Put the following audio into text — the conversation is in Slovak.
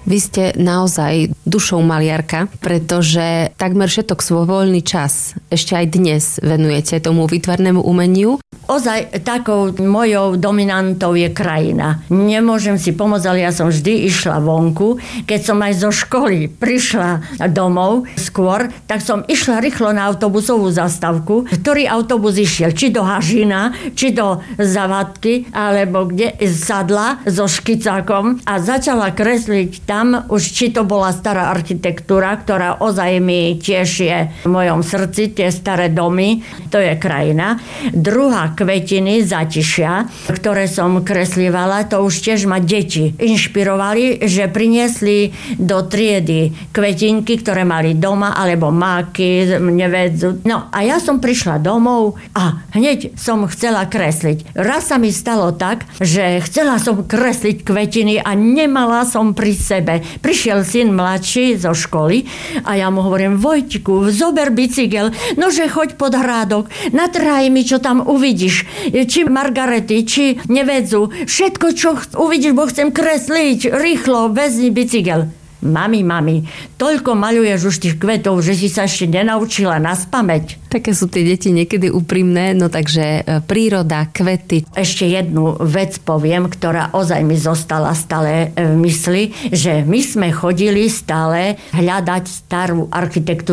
Vy ste naozaj dušou maliarka, pretože takmer všetok svoj voľný čas ešte aj dnes venujete tomu výtvarnému umeniu. Ozaj takou mojou dominantou je krajina. Nemôžem si pomôcť, ale ja som vždy išla vonku. Keď som aj zo školy prišla domov skôr, tak som išla rýchlo na autobusovú zastávku. Ktorý autobus išiel? Či do Hažina, či do Zavadky, alebo kde sadla so škicákom a začala kresliť tam, už či to bola stará architektúra, ktorá ozaj mi tiež je v mojom srdci, tie staré domy, to je krajina. Druhá Kvetiny, Zatišia, ktoré som kreslívala, to už tiež ma deti inšpirovali, že priniesli do triedy kvetinky, ktoré mali doma, alebo máky, nevedzu. No a ja som prišla domov a hneď som chcela kresliť. Raz sa mi stalo tak, že chcela som kresliť kvetiny a nemala som pri sebe. Prišiel syn mladší zo školy a ja mu hovorím: Vojtiku, zober bicykel, nože choď pod hrádok, natrhaj mi, čo tam uvidíš. Či margarety, či nevedzu. Všetko, čo uvidíš, bo chcem kresliť. Rýchlo, vezmi bicykel. Mami, toľko maľuješ už tých kvetov, že si sa ešte nenaučila naspamäť. Také sú tie deti niekedy úprimné, no takže príroda, kvety. Ešte jednu vec poviem, ktorá ozaj mi zostala stále v mysli, že my sme chodili stále hľadať starú architektúru